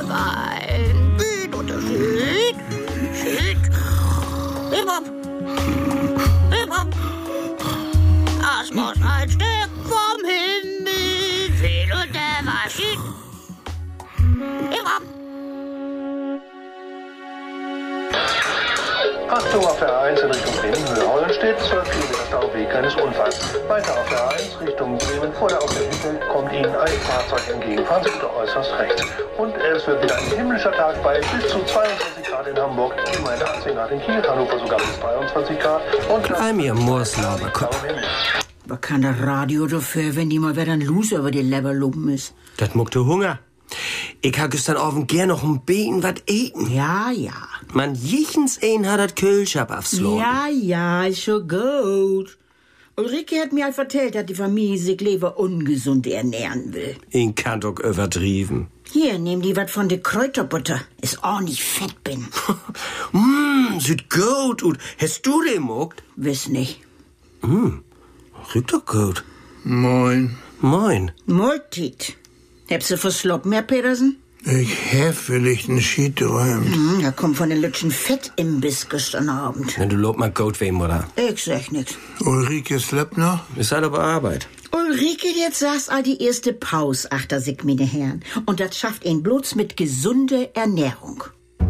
Bein. Süd und Süd. Süd. Hip hop. Hip hop. Das muss ein Stück vom Himmel fehlen und der Maschine. Hip hop. Achtung auf der A1 in Richtung Bremen-Mühlhausen steht 12 Kilometer Stau wegen eines Unfalls. Weiter auf der A1 Richtung Bremen vor der Autobahnfeld kommt Ihnen ein Fahrzeug entgegen. Fahren Sie bitte äußerst rechts. Und es wird wieder ein himmlischer Tag bei bis zu 22 Grad in Hamburg, immerhin 18 Grad in Kiel, Hannover sogar bis 23 Grad. Und mir Mooslauberkopf. Was kann das Radio dafür, wenn die mal wieder ein Loser über die Leber loben ist? Das muckt du Hunger. Ich ha gestern Abend gern noch ein Beten wat eten. Ja. Man jichens ein hat dat Kühlschab aufslagen. Ja, ist schon gut. Ulrike hat mir halt erzählt, dass die Familie sich lieber ungesund ernähren will. Ich kann doch übertrieben. Hier, nehm die wat von der Kräuterbutter. Ist ordentlich fett bin. Sieht gut und hast du den muckt? Wiss nicht. Riecht doch gut. Moin. Moin. Multit. Habst du versloppen, Herr Petersen? Ich hab vielleicht einen Schied träumt. Er kommt von den Lütschen Fettimbiss gestern Abend. Wenn du lob mal gut wem, oder? Ich sag nix. Ulrike slept noch? Ist halt aber Arbeit. Ulrike, jetzt saß all die erste Pause, achter sich, meine Herren. Und das schafft ihn bloß mit gesunder Ernährung.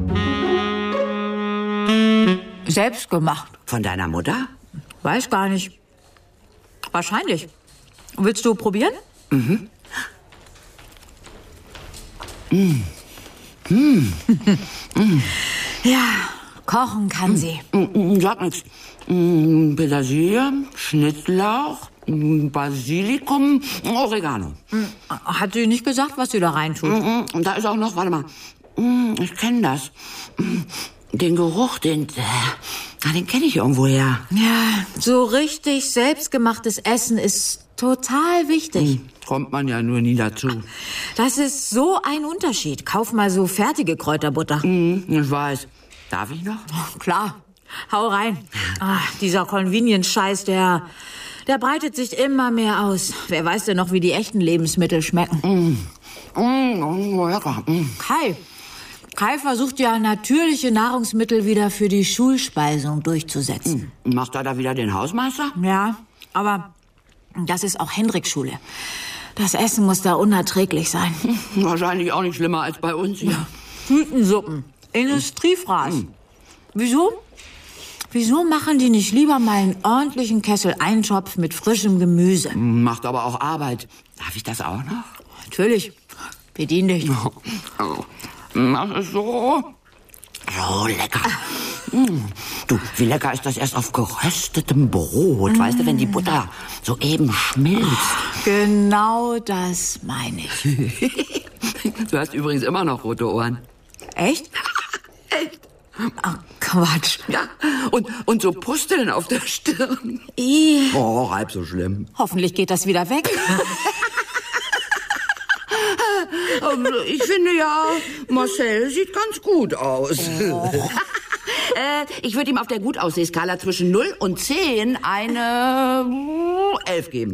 Selbst gemacht. Von deiner Mutter? Weiß gar nicht. Wahrscheinlich. Willst du probieren? Ja, kochen kann sie. Sag nix. Petersilie, Schnittlauch, Basilikum, Oregano. Hat sie nicht gesagt, was sie da reintut? Und da ist auch noch, warte mal, ich kenne das. Den Geruch, den kenne ich irgendwoher. Ja, so richtig selbstgemachtes Essen ist total wichtig. Kommt man ja nur nie dazu. Das ist so ein Unterschied. Kauf mal so fertige Kräuterbutter. Ich weiß. Darf ich noch? Klar. Hau rein. Dieser Convenience-Scheiß, der breitet sich immer mehr aus. Wer weiß denn noch, wie die echten Lebensmittel schmecken? Lecker. Kai versucht ja natürliche Nahrungsmittel wieder für die Schulspeisung durchzusetzen. Macht er da wieder den Hausmeister? Ja, aber das ist auch Hendriks Schule. Das Essen muss da unerträglich sein. Wahrscheinlich auch nicht schlimmer als bei uns hier. Tütensuppen, Industriefraß. Wieso? Wieso machen die nicht lieber mal einen ordentlichen Kessel Eintopf mit frischem Gemüse? Macht aber auch Arbeit. Darf ich das auch noch? Natürlich. Bedien dich. Das ist so lecker. Du, wie lecker ist das erst auf geröstetem Brot, weißt du, wenn die Butter so eben schmilzt. Genau das meine ich. Du hast übrigens immer noch rote Ohren. Echt? Echt? Ach, Quatsch. Ja, und so Pusteln auf der Stirn. Halb so schlimm. Hoffentlich geht das wieder weg. Ich finde ja, Marcel sieht ganz gut aus. Ich würde ihm auf der Gutaussehskala zwischen 0 und 10 eine 11 geben.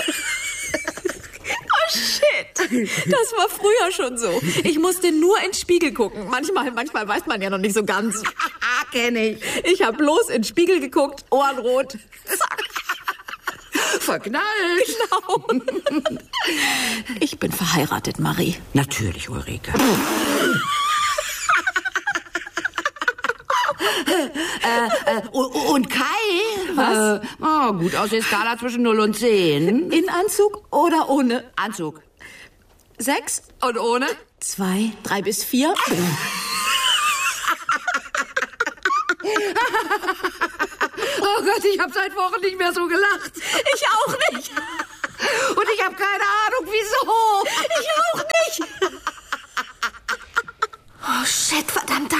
Oh, shit. Das war früher schon so. Ich musste nur in den Spiegel gucken. Manchmal weiß man ja noch nicht so ganz. Kenn ich. Ich habe bloß in den Spiegel geguckt, Ohrenrot. Zack. Verknallt. Genau. Ich bin verheiratet, Marie. Natürlich, Ulrike. Und Kai? Was? Gut aus der Skala zwischen 0 und 10. In Anzug oder ohne? Anzug. 6? Und ohne? 2, 3 bis 4. Oh Gott, ich habe seit Wochen nicht mehr so gelacht. Ich auch nicht. Und ich habe keine Ahnung, wieso. Ich auch nicht. Oh, shit, verdammter.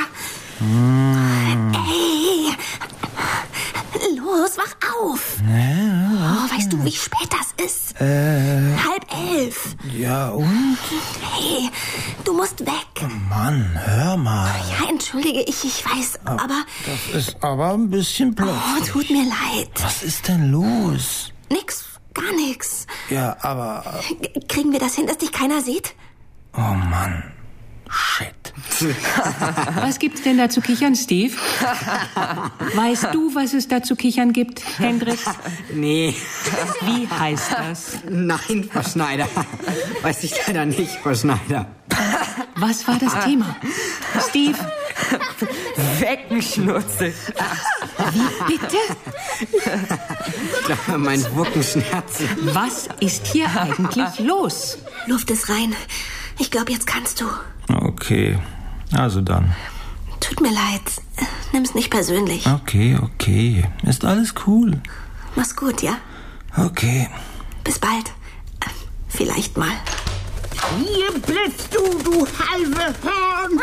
Ey. Los, wach auf. Oh, weißt du, wie spät das ist? 10:30. Ja, und? Hey, du musst weg. Mann, hör mal. Ja, entschuldige, ich weiß, aber... Das ist aber ein bisschen plötzlich. Oh, tut mir leid. Was ist denn los? Nix, gar nix. Ja, aber... Kriegen wir das hin, dass dich keiner sieht? Oh Mann, shit. Was gibt's denn da zu kichern, Steve? Weißt du, was es da zu kichern gibt, Hendrik? Nee. Wie heißt das? Nein, Frau Schneider. Weiß ich leider nicht, Frau Schneider. Was war das Thema? Steve? Weckenschnurze. Wie bitte? Ich glaube, mein Wuckenschmerz. Was ist hier eigentlich los? Luft ist rein. Ich glaube, jetzt kannst du. Okay, also dann. Tut mir leid. Nimm's nicht persönlich. Okay. Ist alles cool. Mach's gut, ja? Okay. Bis bald. Vielleicht mal. Hier blitzt du halbe Horn!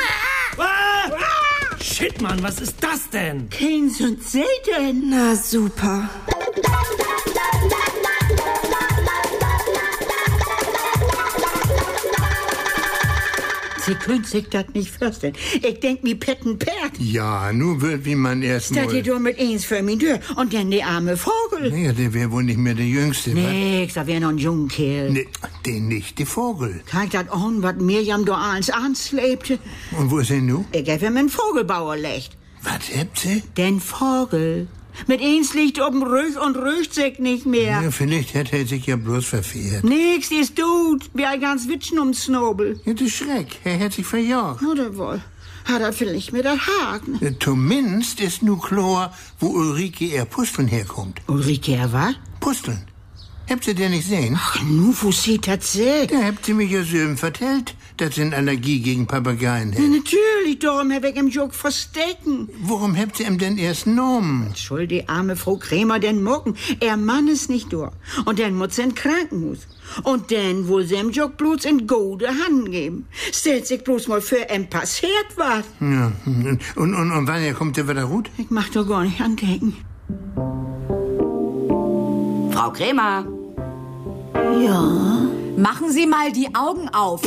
Shit, Mann, was ist das denn? Keynes und Satan. Na super. Sie können sich das nicht vorstellen. Ich denk mi Petten Perd. Ja, nu wird wie man erst Statt mal... ihr nur mit eins für mich durch und dann der arme Vogel. Naja, der wär wohl nicht mehr der Jüngste. Nix, da wär noch ein Jungkerl. Nee, den nicht, der Vogel. Kijk dat an, wat Mirjam da ans anslebte. Und wo ist er nu? Ich hab ihm einen Vogelbauer legt. Was habt sie? Den Vogel. Mit eins liegt oben Rüch und rücht sich nicht mehr. Ja, vielleicht hat er sich ja bloß verfehlt. Nix ist gut. Wie ein ganz Witschen ums Snobel. Ja, das Schreck, er hat sich verjagt. Oder wohl. Hat er vielleicht mit der Haken. Ja, zumindest ist nu klar, wo Ulrike ihr Pusteln herkommt. Ulrike, er war? Pusteln. Habt ihr den nicht sehen? Ach, nu, wo sie das sieht. Da habt ihr mich ja so vertellt, dass sie eine Allergie gegen Papageien Ja, hat. natürlich, darum hab ich im Jog verstecken. Warum habt ihr ihm denn erst genommen? Schuld die arme Frau Krämer den Mucken. Er Mann ist nicht durch. Und dann muss sie in Krankenhaus. Und dann will sie im Jog bloß in gute Hand geben. Stellt sich bloß mal für passiert was. Ja, und wann kommt der wieder gut? Ich mach doch gar nicht andenken. Frau Krämer. Ja. Machen Sie mal die Augen auf.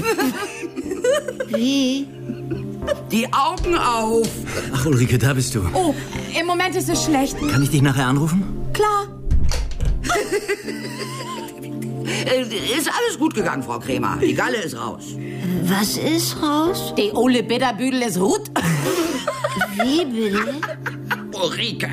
Wie? Die Augen auf. Ach, Ulrike, da bist du. Oh, im Moment ist es schlecht. Kann ich dich nachher anrufen? Klar. Ist alles gut gegangen, Frau Krämer. Die Galle ist raus. Was ist raus? Die Ole Bitterbüdel ist gut. Wie bitte? Ulrike.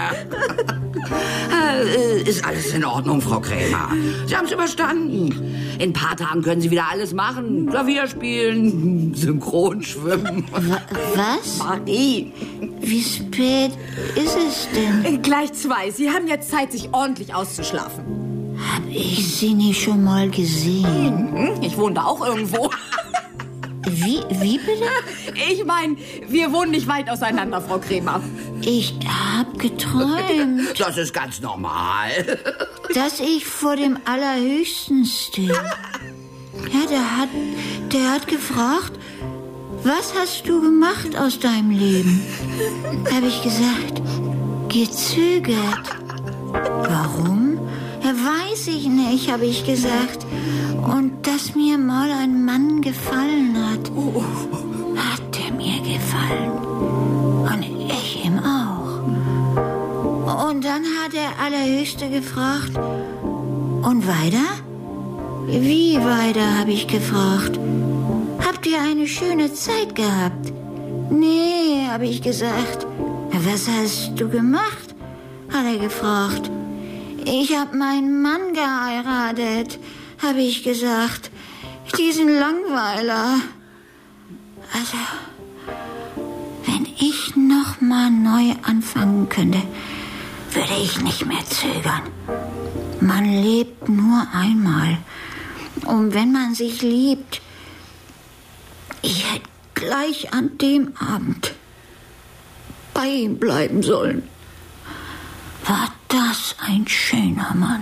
Ist alles in Ordnung, Frau Krämer. Sie haben es überstanden. In ein paar Tagen können Sie wieder alles machen. Klavier spielen, synchron schwimmen. Was? Marie. Wie spät ist es denn? Gleich 2. Sie haben jetzt Zeit, sich ordentlich auszuschlafen. Hab ich sie nicht schon mal gesehen? Ich wohne da auch irgendwo. Wie bitte? Ich meine, wir wohnen nicht weit auseinander, Frau Krämer. Ich hab geträumt, Das ist ganz normal. dass ich vor dem Allerhöchsten stehe. Ja, der hat gefragt, was hast du gemacht aus deinem Leben? Hab ich gesagt, gezögert. Warum? Ja, weiß ich nicht, habe ich gesagt. Und dass mir mal ein Mann gefallen hat. Hat er mir gefallen. Und ich ihm auch. Und dann hat der Allerhöchste gefragt, und weiter? Wie weiter, habe ich gefragt. Habt ihr eine schöne Zeit gehabt? Nee, habe ich gesagt. Was hast du gemacht? Hat er gefragt. Ich hab meinen Mann geheiratet, habe ich gesagt. Diesen Langweiler. Also, wenn ich noch mal neu anfangen könnte, würde ich nicht mehr zögern. Man lebt nur einmal. Und wenn man sich liebt, ich hätte gleich an dem Abend bei ihm bleiben sollen. War das ein schöner Mann?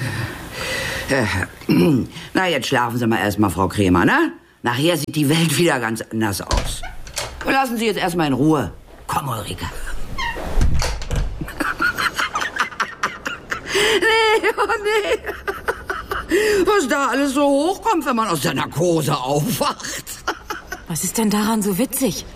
Na, jetzt schlafen Sie mal erstmal, Frau Krämer, ne? Nachher sieht die Welt wieder ganz anders aus. Lassen Sie jetzt erstmal in Ruhe. Komm, Ulrike. Nee. Was da alles so hochkommt, wenn man aus der Narkose aufwacht. Was ist denn daran so witzig?